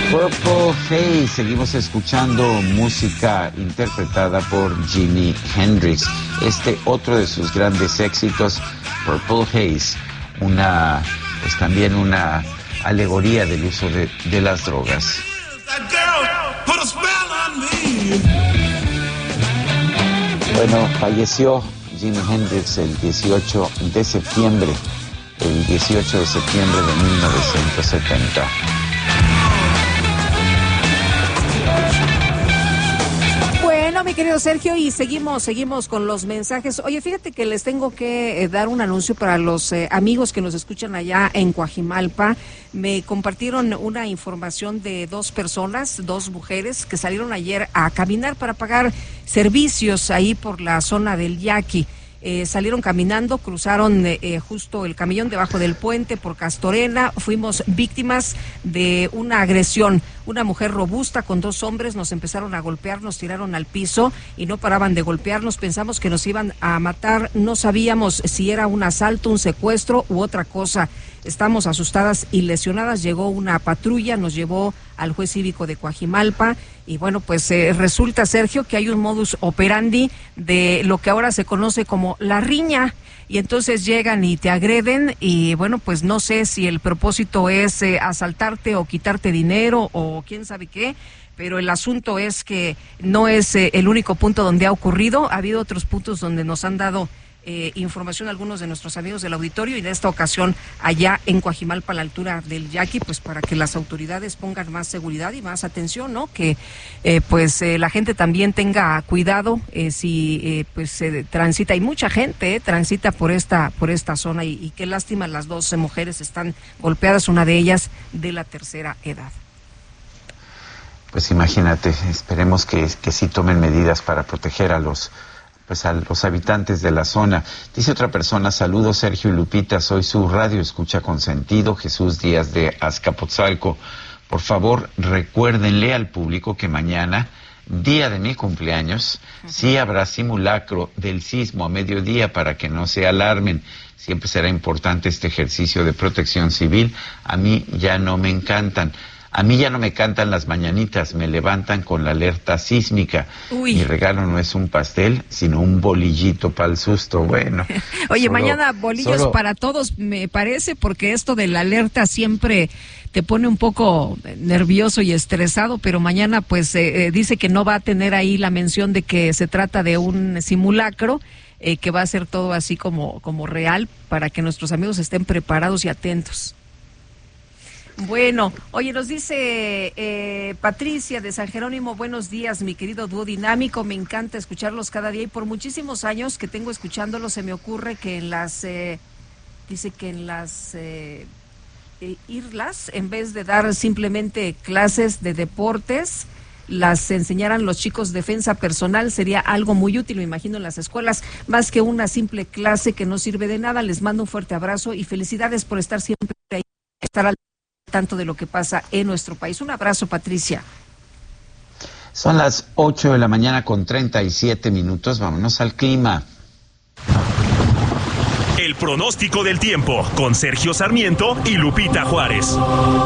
Purple Haze, seguimos escuchando música interpretada por Jimi Hendrix. Otro de sus grandes éxitos, Purple Haze, también una alegoría del uso de las drogas. Bueno, falleció Jimi Hendrix el 18 de septiembre de 1970. Bueno, mi querido Sergio, y seguimos con los mensajes. Oye, fíjate que les tengo que dar un anuncio para los amigos que nos escuchan allá en Coajimalpa. Me compartieron una información de dos mujeres que salieron ayer a caminar para pagar servicios ahí por la zona del Yaqui. Salieron caminando, cruzaron justo el camellón debajo del puente por Castorena. Fuimos víctimas de una agresión. Una mujer robusta con dos hombres nos empezaron a golpear, nos tiraron al piso y no paraban de golpearnos. Pensamos que nos iban a matar. No sabíamos si era un asalto, un secuestro u otra cosa. Estamos asustadas y lesionadas. Llegó una patrulla, nos llevó al juez cívico de Coajimalpa y bueno, pues resulta, Sergio, que hay un modus operandi de lo que ahora se conoce como la riña, y entonces llegan y te agreden y bueno, pues no sé si el propósito es asaltarte o quitarte dinero o quién sabe qué, pero el asunto es que no es el único punto donde ha ocurrido. Ha habido otros puntos donde nos han dado información algunos de nuestros amigos del auditorio, y en esta ocasión allá en Coajimalpa, a la altura del Yaqui, pues para que las autoridades pongan más seguridad y más atención, ¿no? Que la gente también tenga cuidado si se transita, y mucha gente transita por esta zona, y qué lástima, las dos mujeres están golpeadas, una de ellas de la tercera edad. Pues imagínate, esperemos que sí tomen medidas para proteger a los habitantes de la zona. Dice otra persona: saludos Sergio y Lupita, soy su radio escucha consentido, Jesús Díaz de Azcapotzalco. Por favor, recuérdenle al público que mañana, día de mi cumpleaños, sí habrá simulacro del sismo a mediodía para que no se alarmen. Siempre será importante este ejercicio de protección civil. A mí ya no me encantan las mañanitas, me levantan con la alerta sísmica. Uy. Mi regalo no es un pastel, sino un bolillito para el susto. Bueno. Oye, mañana bolillos para todos, me parece, porque esto de la alerta siempre te pone un poco nervioso y estresado, pero mañana pues dice que no va a tener ahí la mención de que se trata de un simulacro, que va a ser todo así como real, para que nuestros amigos estén preparados y atentos. Bueno, oye, nos dice Patricia de San Jerónimo: buenos días, mi querido dúo dinámico, me encanta escucharlos cada día y por muchísimos años que tengo escuchándolos se me ocurre que en las islas, en vez de dar simplemente clases de deportes, las enseñaran los chicos defensa personal. Sería algo muy útil, me imagino, en las escuelas, más que una simple clase que no sirve de nada. Les mando un fuerte abrazo y felicidades por estar siempre ahí, estar al tanto de lo que pasa en nuestro país. Un abrazo, Patricia. Son las 8 de la mañana con 37 minutos. Vámonos al clima. El pronóstico del tiempo con Sergio Sarmiento y Lupita Juárez.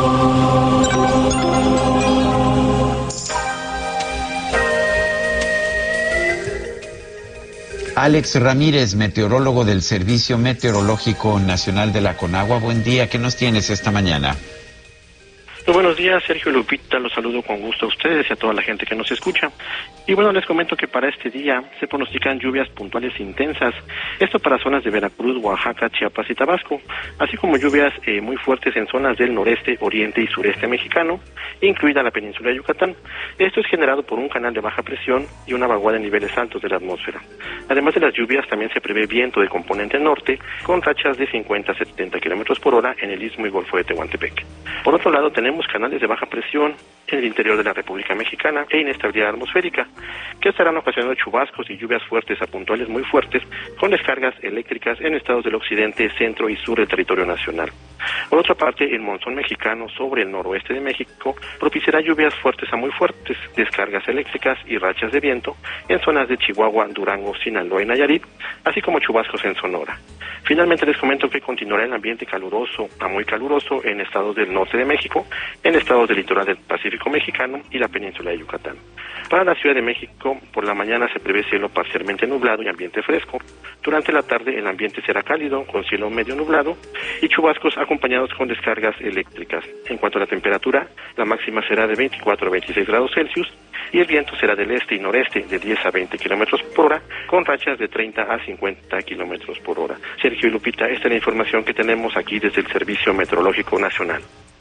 Alex Ramírez, meteorólogo del Servicio Meteorológico Nacional de la Conagua. Buen día, ¿qué nos tienes esta mañana? Muy buenos días, Sergio y Lupita, los saludo con gusto a ustedes y a toda la gente que nos escucha. Y bueno, les comento que para este día se pronostican lluvias puntuales intensas, esto para zonas de Veracruz, Oaxaca, Chiapas y Tabasco, así como lluvias muy fuertes en zonas del noreste, oriente y sureste mexicano, incluida la península de Yucatán. Esto es generado por un canal de baja presión y una vaguada en niveles altos de la atmósfera. Además de las lluvias, también se prevé viento de componente norte, con rachas de 50 a 70 kilómetros por hora en el Istmo y Golfo de Tehuantepec. Por otro lado, tenemos canales de baja presión en el interior de la República Mexicana e inestabilidad atmosférica, que estarán ocasionando chubascos y lluvias fuertes a puntuales muy fuertes, con descargas eléctricas en estados del occidente, centro y sur del territorio nacional. Por otra parte, el monzón mexicano sobre el noroeste de México propiciará lluvias fuertes a muy fuertes, descargas eléctricas y rachas de viento en zonas de Chihuahua, Durango, Sinaloa y Nayarit, así como chubascos en Sonora. Finalmente les comento que continuará el ambiente caluroso a muy caluroso en estados del norte de México, en estados del litoral del Pacífico mexicano y la península de Yucatán. Para la Ciudad de México, por la mañana se prevé cielo parcialmente nublado y ambiente fresco. Durante la tarde el ambiente será cálido, con cielo medio nublado y chubascos acompañados con descargas eléctricas. En cuanto a la temperatura, la máxima será de 24 a 26 grados Celsius y el viento será del este y noreste de 10 a 20 kilómetros por hora, con rachas de 30 a 50 kilómetros por hora. Sergio y Lupita, esta es la información que tenemos aquí desde el Servicio Meteorológico Nacional.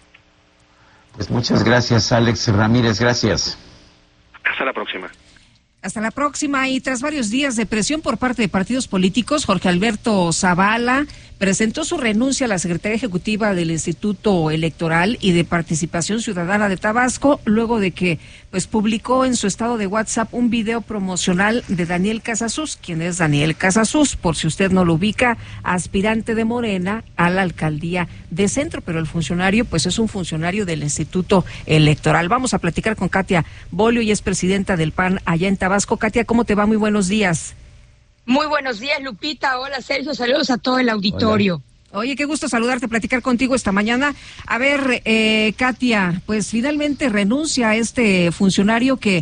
Pues muchas gracias, Alex Ramírez, gracias. Hasta la próxima. Hasta la próxima. Y tras varios días de presión por parte de partidos políticos, Jorge Alberto Zavala presentó su renuncia a la Secretaría Ejecutiva del Instituto Electoral y de Participación Ciudadana de Tabasco, luego de que publicó en su estado de WhatsApp un video promocional de Daniel Casasus. ¿Quién es Daniel Casasus? Por si usted no lo ubica, aspirante de Morena a la alcaldía de Centro, pero el funcionario es un funcionario del Instituto Electoral. Vamos a platicar con Katia Bolio, y es presidenta del PAN allá en Tabasco. Katia, ¿cómo te va? Muy buenos días. Muy buenos días, Lupita. Hola, Sergio. Saludos a todo el auditorio. Hola. Oye, qué gusto saludarte, platicar contigo esta mañana. A ver, Katia, finalmente renuncia a este funcionario que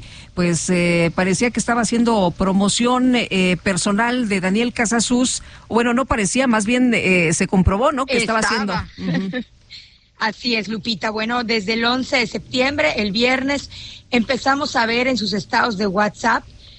parecía que estaba haciendo promoción personal de Daniel Casasus. Bueno, no parecía, más bien se comprobó, ¿no? Que estaba haciendo. Uh-huh. Así es, Lupita. Bueno, desde el 11 de septiembre, el viernes, empezamos a ver en sus estados de WhatsApp.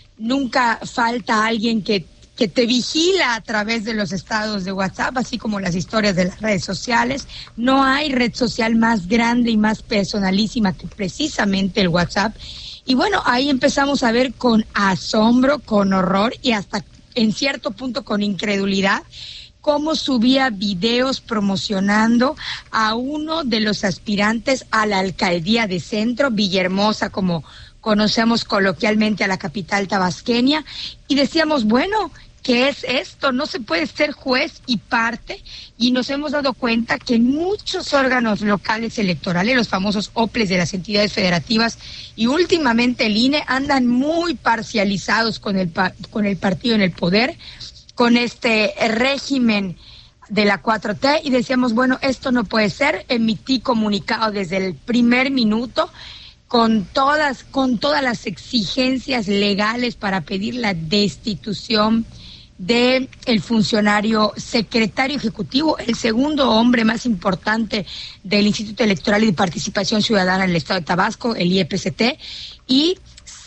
Nunca falta alguien que te vigila a través de los estados de WhatsApp, así como las historias de las redes sociales. No hay red social más grande y más personalísima que precisamente el WhatsApp. Y bueno, ahí empezamos a ver con asombro, con horror y hasta en cierto punto con incredulidad cómo subía videos promocionando a uno de los aspirantes a la alcaldía de Centro, Villahermosa, como conocemos coloquialmente a la capital tabasqueña, y decíamos, bueno, ¿qué es esto? No se puede ser juez y parte, y nos hemos dado cuenta que muchos órganos locales electorales, los famosos OPLES de las entidades federativas, y últimamente el INE, andan muy parcializados con el partido en el poder, con este régimen de la 4T, y decíamos, bueno, esto no puede ser. Emití comunicado desde el primer minuto, con todas las exigencias legales para pedir la destitución de el funcionario secretario ejecutivo, el segundo hombre más importante del Instituto Electoral y de Participación Ciudadana en el estado de Tabasco, el IEPCT, y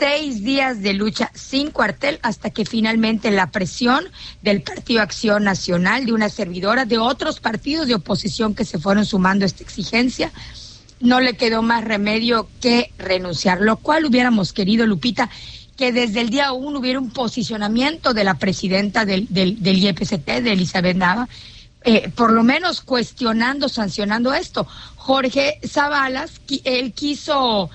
6 días de lucha sin cuartel hasta que finalmente la presión del Partido Acción Nacional, de una servidora, de otros partidos de oposición que se fueron sumando a esta exigencia, no le quedó más remedio que renunciar, lo cual hubiéramos querido, Lupita, que desde el día 1 hubiera un posicionamiento de la presidenta del IEPCT, de Elizabeth Nava, por lo menos cuestionando, sancionando esto. Jorge Zavala, él quiso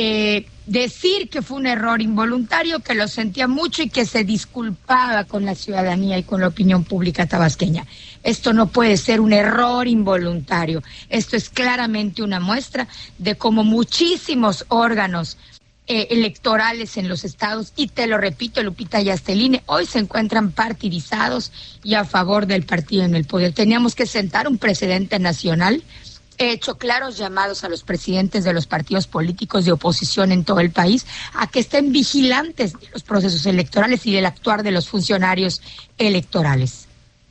decir que fue un error involuntario, que lo sentía mucho y que se disculpaba con la ciudadanía y con la opinión pública tabasqueña. Esto no puede ser un error involuntario. Esto es claramente una muestra de cómo muchísimos órganos electorales en los estados, y te lo repito, Lupita, y hasta el INE, hoy se encuentran partidizados y a favor del partido en el poder. Teníamos que sentar un precedente nacional. He hecho claros llamados a los presidentes de los partidos políticos de oposición en todo el país a que estén vigilantes de los procesos electorales y del actuar de los funcionarios electorales.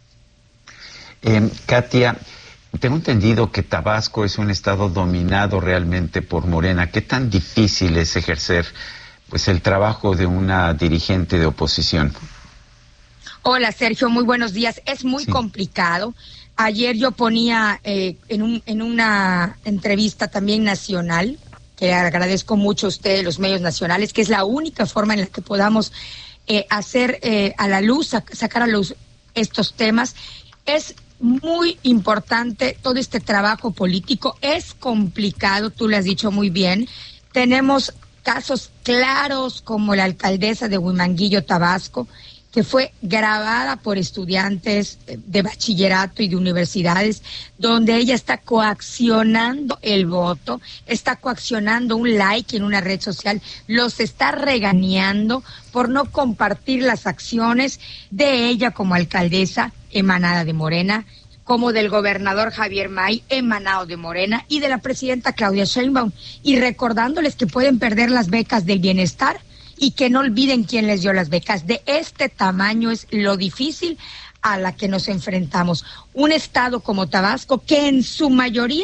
Katia, tengo entendido que Tabasco es un estado dominado realmente por Morena. ¿Qué tan difícil es ejercer el trabajo de una dirigente de oposición? Hola, Sergio, muy buenos días. Es muy complicado. Ayer yo ponía en una entrevista también nacional, que agradezco mucho a ustedes, los medios nacionales, que es la única forma en la que podamos hacer a la luz, sacar a luz estos temas. Es muy importante todo este trabajo político, es complicado, tú lo has dicho muy bien. Tenemos casos claros como la alcaldesa de Huimanguillo, Tabasco, que fue grabada por estudiantes de bachillerato y de universidades, donde ella está coaccionando el voto, está coaccionando un like en una red social, los está regañando por no compartir las acciones de ella como alcaldesa emanada de Morena, como del gobernador Javier May, emanado de Morena, y de la presidenta Claudia Sheinbaum, y recordándoles que pueden perder las becas del bienestar y que no olviden quién les dio las becas. De este tamaño es lo difícil a la que nos enfrentamos. Un estado como Tabasco, que en su mayoría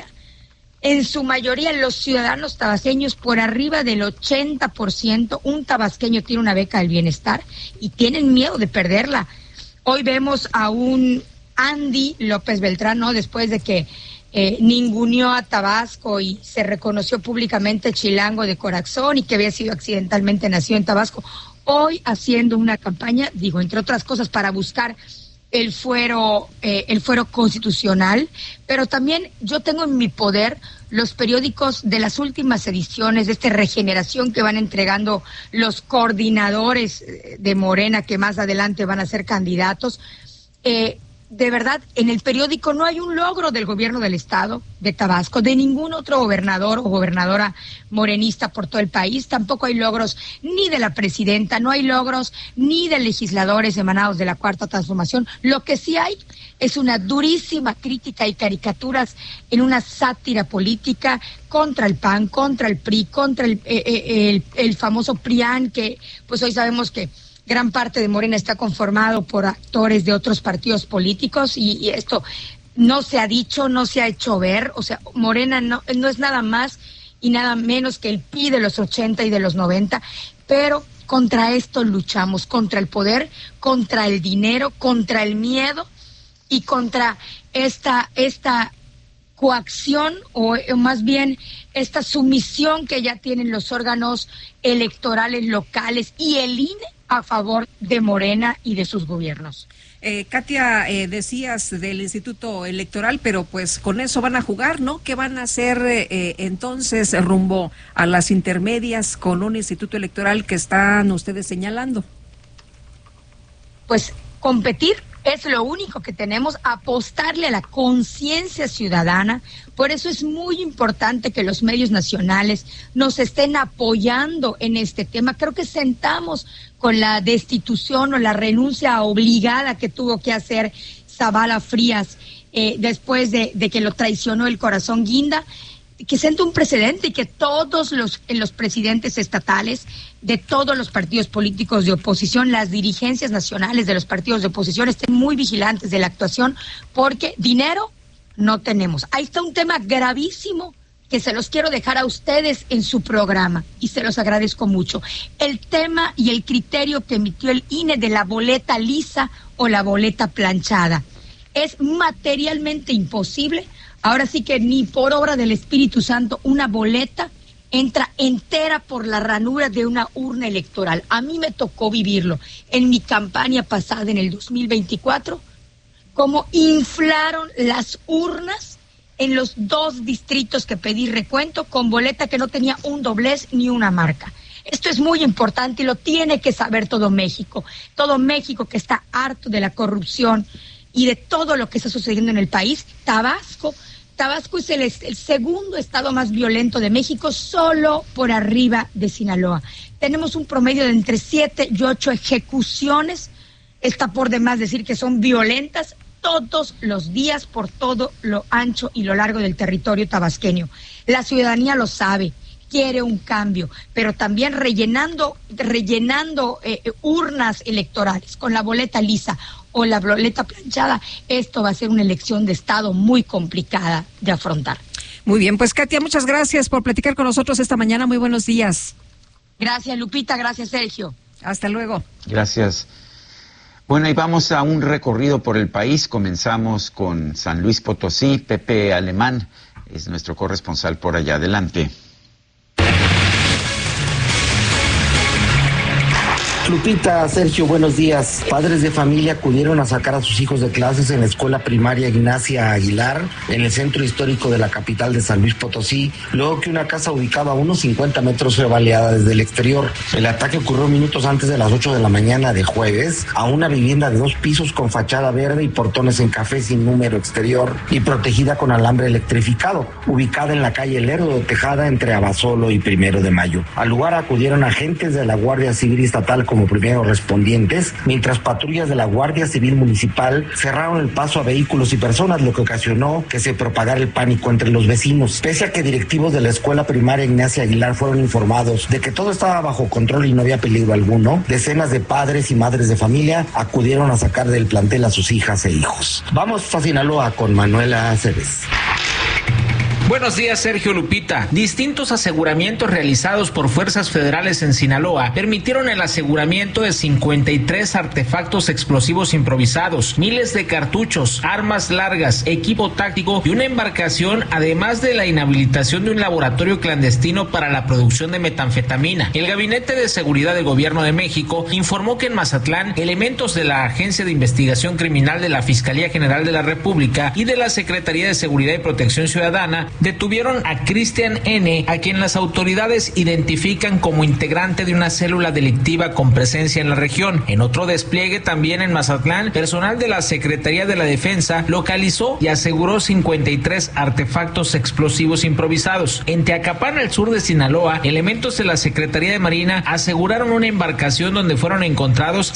los ciudadanos tabasqueños, por arriba del 80%, un tabasqueño tiene una beca del bienestar y tienen miedo de perderla. Hoy vemos a un Andy López Beltrán, ¿no? Después de que ninguneó a Tabasco y se reconoció públicamente chilango de corazón y que había sido accidentalmente nacido en Tabasco, hoy haciendo una campaña, digo, entre otras cosas, para buscar el fuero constitucional, pero también yo tengo en mi poder los periódicos de las últimas ediciones de esta Regeneración que van entregando los coordinadores de Morena que más adelante van a ser candidatos. De verdad, en el periódico no hay un logro del gobierno del estado de Tabasco, de ningún otro gobernador o gobernadora morenista por todo el país. Tampoco hay logros ni de la presidenta, no hay logros ni de legisladores emanados de la Cuarta Transformación. Lo que sí hay es una durísima crítica y caricaturas en una sátira política contra el PAN, contra el PRI, contra el famoso PRIAN, que pues hoy sabemos que gran parte de Morena está conformado por actores de otros partidos políticos y esto no se ha dicho, no se ha hecho ver. O sea, Morena no es nada más y nada menos que el PRI de los 80 y de los 90, pero contra esto luchamos, contra el poder, contra el dinero, contra el miedo y contra esta coacción o más bien esta sumisión que ya tienen los órganos electorales locales y el INE a favor de Morena y de sus gobiernos. Katia, decías del Instituto Electoral, pero pues con eso van a jugar, ¿no? ¿Qué van a hacer entonces rumbo a las intermedias con un Instituto Electoral que están ustedes señalando? Pues competir es lo único que tenemos, apostarle a la conciencia ciudadana. Por eso es muy importante que los medios nacionales nos estén apoyando en este tema. Creo que sentamos con la destitución o la renuncia obligada que tuvo que hacer Zavala Frías después de que lo traicionó el corazón Guinda, que sienta un precedente y que todos los presidentes estatales de todos los partidos políticos de oposición, las dirigencias nacionales de los partidos de oposición estén muy vigilantes de la actuación, porque dinero no tenemos. Ahí está un tema gravísimo que se los quiero dejar a ustedes en su programa y se los agradezco mucho. El tema y el criterio que emitió el INE de la boleta lisa o la boleta planchada. Es materialmente imposible. Ahora sí que ni por obra del Espíritu Santo una boleta entra entera por la ranura de una urna electoral. A mí me tocó vivirlo en mi campaña pasada en el 2024, cómo inflaron las urnas en los 2 distritos que pedí recuento con boleta que no tenía un doblez ni una marca. Esto es muy importante y lo tiene que saber todo México que está harto de la corrupción y de todo lo que está sucediendo en el país. Tabasco es el segundo estado más violento de México, solo por arriba de Sinaloa. Tenemos un promedio de entre 7 y 8 ejecuciones. Está por demás decir que son violentas todos los días por todo lo ancho y lo largo del territorio tabasqueño. La ciudadanía lo sabe, quiere un cambio, pero también rellenando urnas electorales con la boleta lisa o la boleta planchada, esto va a ser una elección de Estado muy complicada de afrontar. Muy bien, pues Katia, muchas gracias por platicar con nosotros esta mañana. Muy buenos días. Gracias, Lupita. Gracias, Sergio. Hasta luego. Gracias. Bueno, y vamos a un recorrido por el país. Comenzamos con San Luis Potosí. Pepe Alemán es nuestro corresponsal por allá. Adelante. Lupita, Sergio, buenos días. Padres de familia acudieron a sacar a sus hijos de clases en la escuela primaria Ignacia Aguilar, en el centro histórico de la capital de San Luis Potosí, luego que una casa ubicada a unos 50 metros fue baleada desde el exterior. El ataque ocurrió minutos antes de las 8 de la mañana de jueves a una vivienda de 2 pisos con fachada verde y portones en café sin número exterior y protegida con alambre electrificado, ubicada en la calle Lerdo de Tejada entre Abasolo y 1 de Mayo. Al lugar acudieron agentes de la Guardia Civil Estatal con como primeros respondientes, mientras patrullas de la Guardia Civil Municipal cerraron el paso a vehículos y personas, lo que ocasionó que se propagara el pánico entre los vecinos. Pese a que directivos de la escuela primaria Ignacia Aguilar fueron informados de que todo estaba bajo control y no había peligro alguno, decenas de padres y madres de familia acudieron a sacar del plantel a sus hijas e hijos. Vamos a Sinaloa con Manuela Aceves. Buenos días, Sergio, Lupita. Distintos aseguramientos realizados por fuerzas federales en Sinaloa permitieron el aseguramiento de 53 artefactos explosivos improvisados, miles de cartuchos, armas largas, equipo táctico y una embarcación, además de la inhabilitación de un laboratorio clandestino para la producción de metanfetamina. El Gabinete de Seguridad del Gobierno de México informó que en Mazatlán, elementos de la Agencia de Investigación Criminal de la Fiscalía General de la República y de la Secretaría de Seguridad y Protección Ciudadana detuvieron a Cristian N., a quien las autoridades identifican como integrante de una célula delictiva con presencia en la región. En otro despliegue también en Mazatlán, personal de la Secretaría de la Defensa localizó y aseguró 53 artefactos explosivos improvisados. En Teacapán, al sur de Sinaloa, elementos de la Secretaría de Marina aseguraron una embarcación donde fueron encontrados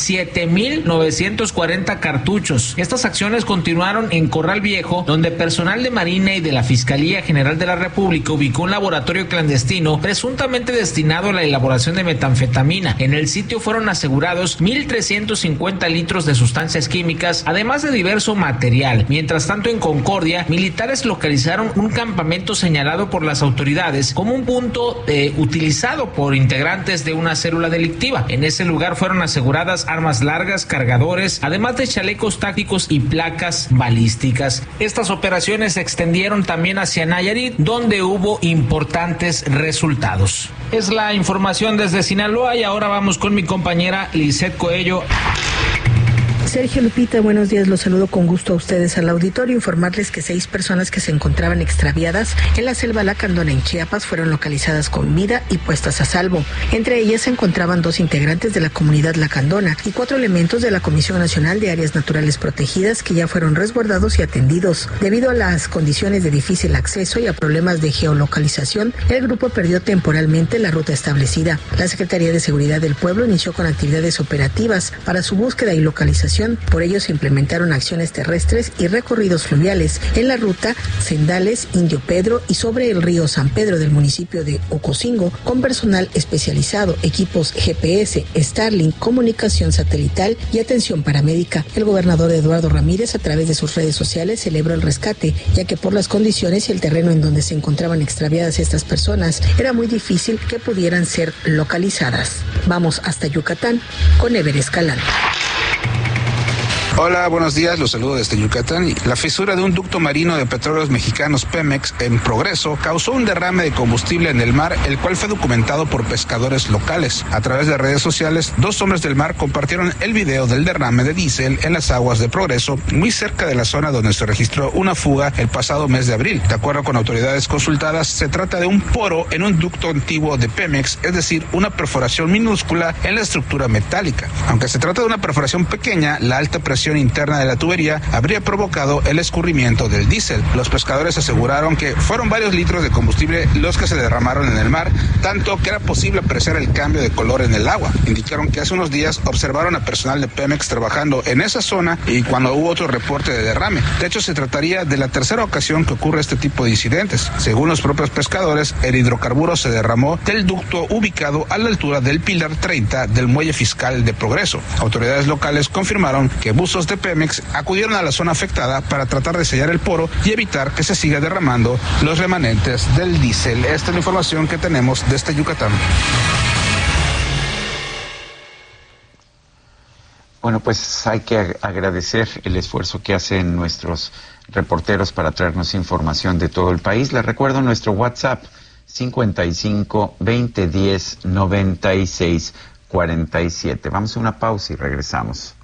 7,940 cartuchos. Estas acciones continuaron en Corral Viejo, donde personal de Marina y de la Fiscalía General de la República ubicó un laboratorio clandestino presuntamente destinado a la elaboración de metanfetamina. En el sitio fueron asegurados 1,350 litros de sustancias químicas, además de diverso material. Mientras tanto, en Concordia, militares localizaron un campamento señalado por las autoridades como un punto utilizado por integrantes de una célula delictiva. En ese lugar fueron aseguradas armas largas, cargadores, además de chalecos tácticos y placas balísticas. Estas operaciones se extendieron también hacia Nayarit, donde hubo importantes resultados. Es la información desde Sinaloa y ahora vamos con mi compañera Lisette Coello. Sergio, Lupita, buenos días, los saludo con gusto a ustedes al auditorio. Informarles que 6 personas que se encontraban extraviadas en la selva Lacandona en Chiapas fueron localizadas con vida y puestas a salvo. Entre ellas se encontraban 2 integrantes de la comunidad Lacandona y 4 elementos de la Comisión Nacional de Áreas Naturales Protegidas que ya fueron resguardados y atendidos. Debido a las condiciones de difícil acceso y a problemas de geolocalización, el grupo perdió temporalmente la ruta establecida. La Secretaría de Seguridad del Pueblo inició con actividades operativas para su búsqueda y localización. Por ello se implementaron acciones terrestres y recorridos fluviales en la ruta Sendales, Indio Pedro y sobre el río San Pedro del municipio de Ocosingo, con personal especializado, equipos GPS, Starlink, comunicación satelital y atención paramédica. El gobernador Eduardo Ramírez, a través de sus redes sociales, celebró el rescate, ya que por las condiciones y el terreno en donde se encontraban extraviadas estas personas, era muy difícil que pudieran ser localizadas. Vamos hasta Yucatán con Ever Escalante. Hola, buenos días, los saludo desde Yucatán. La fisura de un ducto marino de Petróleos Mexicanos Pemex en Progreso causó un derrame de combustible en el mar, el cual fue documentado por pescadores locales. A través de redes sociales, 2 hombres del mar compartieron el video del derrame de diésel en las aguas de Progreso, muy cerca de la zona donde se registró una fuga el pasado mes de abril. De acuerdo con autoridades consultadas, se trata de un poro en un ducto antiguo de Pemex, es decir, una perforación minúscula en la estructura metálica. Aunque se trata de una perforación pequeña, la alta presión interna de la tubería habría provocado el escurrimiento del diésel. Los pescadores aseguraron que fueron varios litros de combustible los que se derramaron en el mar, tanto que era posible apreciar el cambio de color en el agua. Indicaron que hace unos días observaron a personal de Pemex trabajando en esa zona y cuando hubo otro reporte de derrame. De hecho, se trataría de la tercera ocasión que ocurre este tipo de incidentes. Según los propios pescadores, el hidrocarburo se derramó del ducto ubicado a la altura del Pilar 30 del muelle fiscal de Progreso. Autoridades locales confirmaron que buzos de Pemex acudieron a la zona afectada para tratar de sellar el poro y evitar que se siga derramando los remanentes del diésel. Esta es la información que tenemos desde Yucatán. Bueno, pues hay que agradecer el esfuerzo que hacen nuestros reporteros para traernos información de todo el país. Les recuerdo nuestro WhatsApp 55 20 10 96 47. Vamos a una pausa y regresamos.